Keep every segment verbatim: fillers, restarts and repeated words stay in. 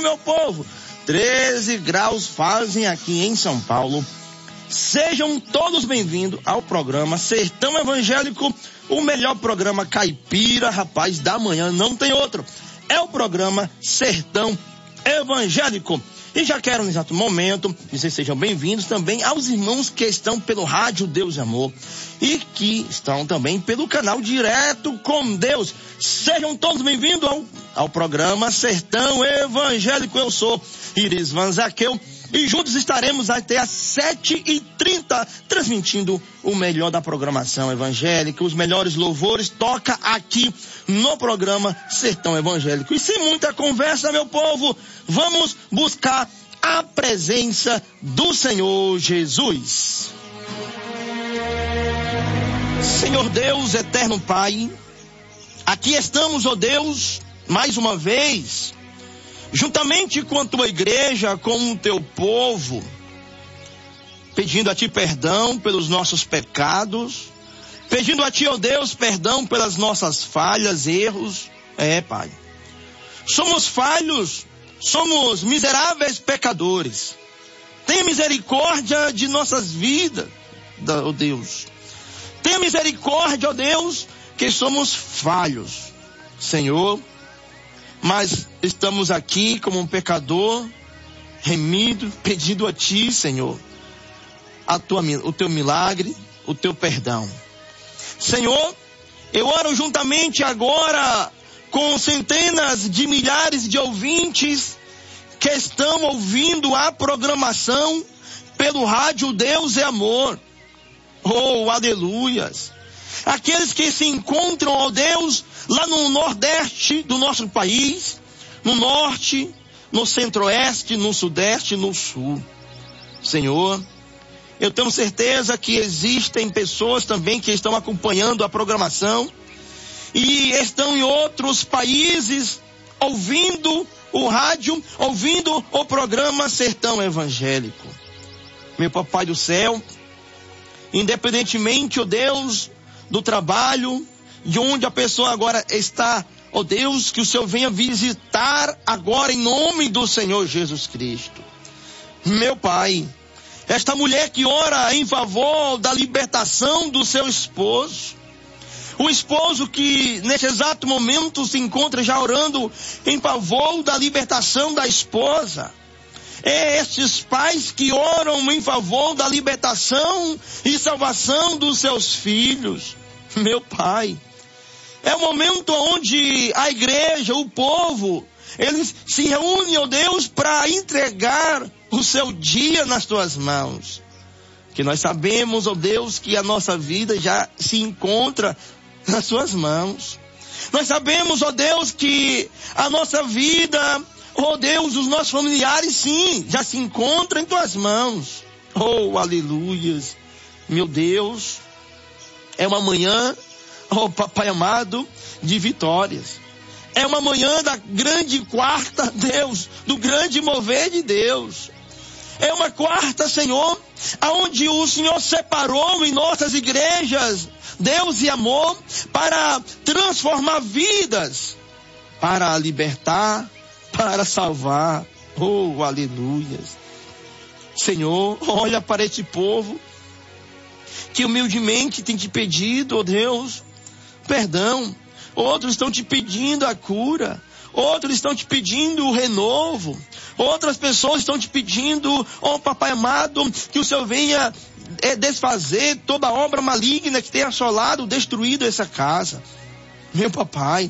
meu povo. treze graus fazem aqui em São Paulo. Sejam todos bem-vindos ao programa Sertão Evangélico, o melhor programa caipira, rapaz, da manhã, não tem outro. É o programa Sertão Evangélico. E já quero, no exato momento, dizer sejam bem-vindos também aos irmãos que estão pelo rádio Deus e Amor e que estão também pelo canal Direto com Deus. Sejam todos bem-vindos ao, ao programa Sertão Evangélico. Eu sou Iris Van Zaqueu e juntos estaremos até às sete e trinta transmitindo o melhor da programação evangélica, os melhores louvores, toca aqui no programa Sertão Evangélico. E sem muita conversa, meu povo, vamos buscar a presença do Senhor Jesus. Senhor Deus, eterno Pai, aqui estamos, ó Deus, mais uma vez, juntamente com a tua igreja, com o teu povo, pedindo a ti perdão pelos nossos pecados, pedindo a ti, ó Deus, perdão pelas nossas falhas, erros. É, Pai, somos falhos, somos miseráveis pecadores. Tenha misericórdia de nossas vidas, ó Deus. Tenha misericórdia, ó Deus, que somos falhos, Senhor. Mas estamos aqui como um pecador, remido, pedindo a ti, Senhor, a tua, o teu milagre, o teu perdão. Senhor, eu oro juntamente agora com centenas de milhares de ouvintes que estão ouvindo a programação pelo rádio Deus e Amor. Oh, aleluias! Aqueles que se encontram, ó Deus, lá no nordeste do nosso país, no norte, no centro-oeste, no sudeste, no sul. Senhor, eu tenho certeza que existem pessoas também que estão acompanhando a programação e estão em outros países ouvindo o rádio, ouvindo o programa Sertão Evangélico. Meu Papai do céu, independentemente, ó Deus, do trabalho, de onde a pessoa agora está, ó Deus, que o Senhor venha visitar agora em nome do Senhor Jesus Cristo. Meu Pai, esta mulher que ora em favor da libertação do seu esposo, o esposo que nesse exato momento se encontra já orando em favor da libertação da esposa, é estes pais que oram em favor da libertação e salvação dos seus filhos. Meu Pai, é o momento onde a igreja, o povo, eles se reúnem, ó Deus, para entregar o seu dia nas tuas mãos. Que nós sabemos, ó Deus, que a nossa vida já se encontra nas tuas mãos. Nós sabemos, ó Deus, que a nossa vida, oh Deus, os nossos familiares, sim, já se encontram em tuas mãos. Oh, aleluias. Meu Deus, é uma manhã, oh Papai amado, de vitórias. É uma manhã da grande quarta, Deus, do grande mover de Deus. É uma quarta, Senhor, aonde o Senhor separou em nossas igrejas, Deus e amor, para transformar vidas, para libertar, para salvar. Oh, aleluias. Senhor, olha para este povo que humildemente tem te pedido, oh Deus, perdão. Outros estão te pedindo a cura. Outros estão te pedindo o renovo. Outras pessoas estão te pedindo, oh Papai amado, que o Senhor venha é, desfazer toda obra maligna que tenha assolado, destruído essa casa. Meu Papai,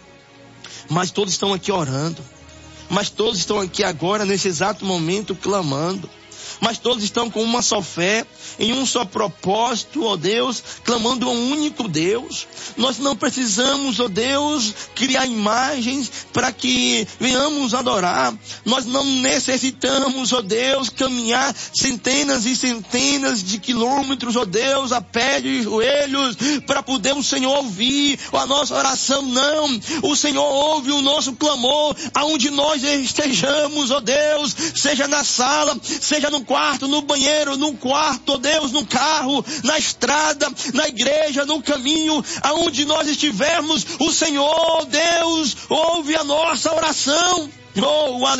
mas todos estão aqui orando. Mas todos estão aqui agora, nesse exato momento, clamando. Mas todos estão com uma só fé, em um só propósito, ó Deus, clamando a um único Deus. Nós não precisamos, ó Deus, criar imagens para que venhamos adorar. Nós não necessitamos, ó Deus, caminhar centenas e centenas de quilômetros, ó Deus, a pé de joelhos, para poder o Senhor ouvir a nossa oração. Não, o Senhor ouve o nosso clamor, aonde nós estejamos, ó Deus, seja na sala, seja no quarto, no banheiro, no quarto, ó Deus, no carro, na estrada, na igreja, no caminho, aonde nós estivermos, o Senhor, Deus, ouve a nossa oração. Oh,